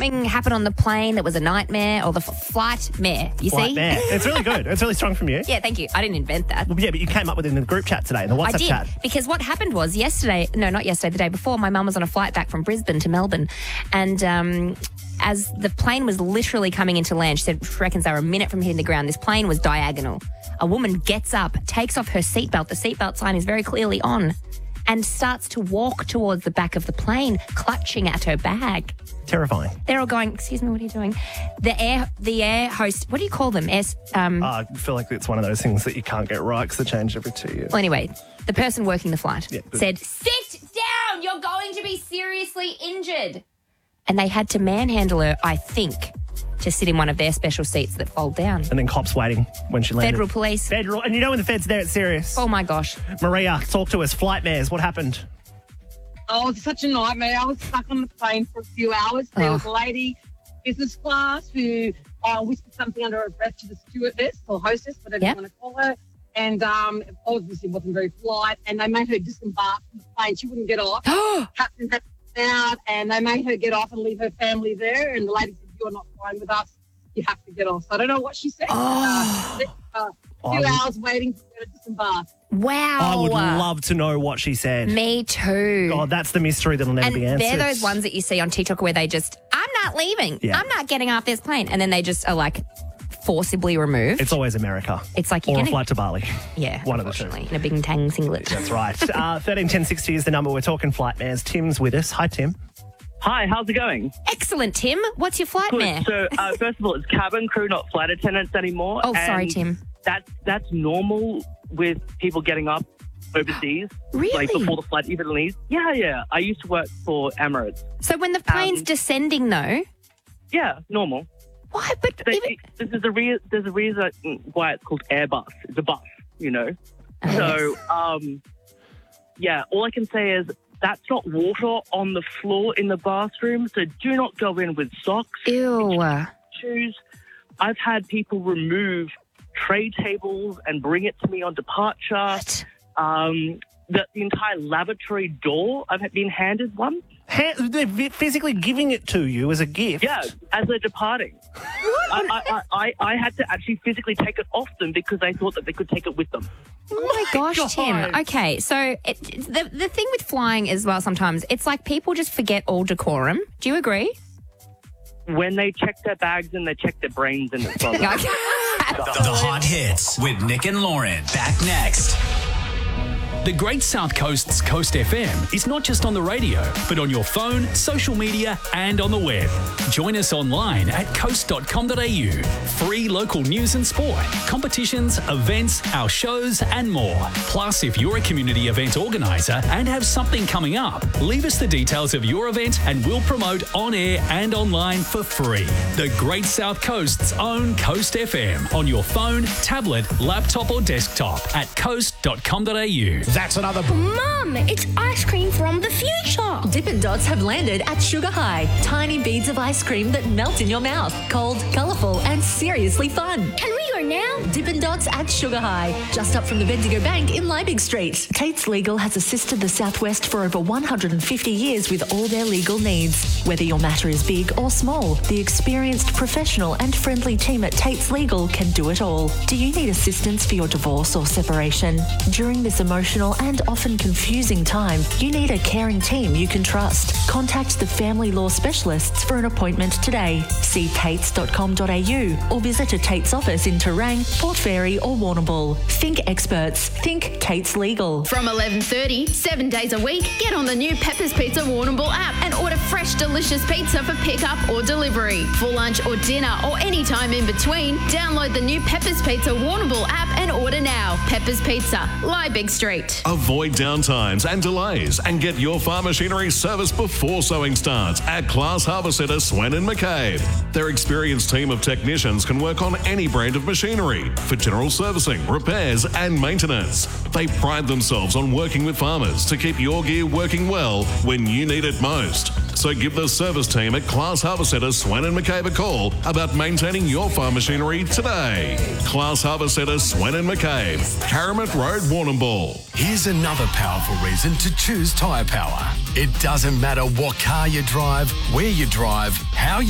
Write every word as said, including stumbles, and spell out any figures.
something happened on the plane that was a nightmare, or the f- flight mare. You Flight see? mare. It's really good. It's really strong from you. Yeah, thank you. I didn't invent that. Well, yeah, but you came up with it in the group chat today, in the WhatsApp I did, chat. because what happened was yesterday, no, not yesterday, the day before, my mum was on a flight back from Brisbane to Melbourne, and um, as the plane was literally coming into land, she said she reckons they were a minute from hitting the ground. This plane was diagonal. A woman gets up, takes off her seatbelt, the seatbelt sign is very clearly on, and starts to walk towards the back of the plane, clutching at her bag. Terrifying. They're all going, excuse me, what are you doing? The air the air host, what do you call them? Air, um, Uh, I feel like it's one of those things that you can't get right because they change every two years. well, anyway, the person working the flight Yeah, good. said, sit down, you're going to be seriously injured. And they had to manhandle her, I think, to sit in one of their special seats that fold down. And then cops waiting when she landed. Federal police. Federal. And you know when the feds are there, it's serious. Oh, my gosh. Maria, talk to us. Flight mares, what happened? Oh, it's such a nightmare. I was stuck on the plane for a few hours. There Oh. was a lady, business class, who uh, whispered something under her breath to the stewardess or hostess, whatever Yep. you want to call her. And um, obviously wasn't very polite. And they made her disembark from the plane. She wouldn't get off. Captain had to come out, and they made her get off and leave her family there. And the lady said, "You're not flying with us. You have to get off." So I don't know what she said. Oh. Uh, uh, Oh, two I- hours waiting for her to disembark. Wow. I would love to know what she said. Me too. God, that's the mystery that'll never and be answered. they're those ones that you see on TikTok where they just, I'm not leaving. Yeah. I'm not getting off this plane. And then they just are like forcibly removed. It's always America. It's like you're Or a gonna- flight to Bali. yeah, one of the two. unfortunately, in a big tang singlet. That's right. uh, thirteen ten sixty is the number. We're talking flight mares. Tim's with us. Hi, Tim. Hi, how's it going? Excellent, Tim. What's your flight Good. mare? So, uh, first of all, it's cabin crew, not flight attendants anymore. Oh, sorry, and Tim. That's that's normal with people getting up overseas. Really? Like before the flight even leaves. Yeah, yeah. I used to work for Emirates. So when the plane's Um, descending, though, Yeah, normal. why? But They, even, this is a re- there's a reason why it's called Airbus. It's a bus, you know. So, um, yeah, all I can say is that's not water on the floor in the bathroom. So do not go in with socks. ew. Shoes. I've had people remove tray tables and bring it to me on departure. What? Um, the, the entire lavatory door, I've been handed one. Ha- they're vi- physically giving it to you as a gift. Yeah, as they're departing. I, I, I, I, I had to actually physically take it off them because they thought that they could take it with them. Oh my gosh, God. Tim. Okay, so it, it's the the thing with flying as well, sometimes it's like people just forget all decorum. Do you agree? When they check their bags and they check their brains in as well. Okay. The Hot Hits with Nick and Lauren. Back next. The Great South Coast's Coast F M is not just on the radio, but on your phone, social media, and on the web. Join us online at coast dot com dot a u. Free local news and sport, competitions, events, our shows, and more. Plus, if you're a community event organiser and have something coming up, leave us the details of your event and we'll promote on air and online for free. The Great South Coast's own Coast F M on your phone, tablet, laptop, or desktop at coast dot com dot a u. That's another... Mum, it's ice cream from the future. Dippin' Dots have landed at Sugar High. Tiny beads of ice cream that melt in your mouth. Cold, colourful, and seriously fun. Can we go now? Dippin' Dots at Sugar High, just up from the Bendigo Bank in Liebig Street. Tate's Legal has assisted the Southwest for over one hundred fifty years with all their legal needs. Whether your matter is big or small, the experienced, professional, and friendly team at Tate's Legal can do it all. Do you need assistance for your divorce or separation? During this emotional and often confusing time, you need a caring team you can trust. Contact the family law specialists for an appointment today. See tates dot com dot a u or visit a Tate's office in Terang, Port Fairy, or Warrnambool. Think experts. Think Tate's Legal. From eleven thirty, seven days a week, get on the new Pepper's Pizza Warrnambool app and order fresh, delicious pizza for pickup or delivery. For lunch or dinner or any time in between, download the new Pepper's Pizza Warrnambool app and order now. Pepper's Pizza, Liebig Street. Avoid downtimes and delays and get your farm machinery serviced before sowing starts at Class Harbour Centre, Swan and McCabe. Their experienced team of technicians can work on any brand of machinery for general servicing, repairs and maintenance. They pride themselves on working with farmers to keep your gear working well when you need it most. So give the service team at Class Harbour Centre, Swan and McCabe a call about maintaining your farm machinery today. Class Harbour Centre, Swan and McCabe, Caramit Road, Warrnambool. Here's another powerful reason to choose Tyre Power. It doesn't matter what car you drive, where you drive, how you